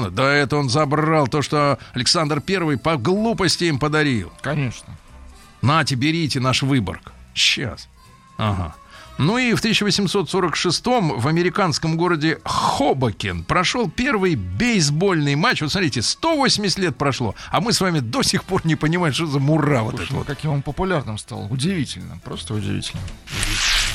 Конечно. Да, это он забрал то, что Александр I по глупости им подарил. Конечно. Нате, берите наш Выборг. Сейчас. Ага. Ну и в 1846-м в американском городе Хобокен прошел первый бейсбольный матч. Вот смотрите, 180 лет прошло, а мы с вами до сих пор не понимаем, что за мура вот это вот. Каким он популярным стал. Удивительно, просто удивительно.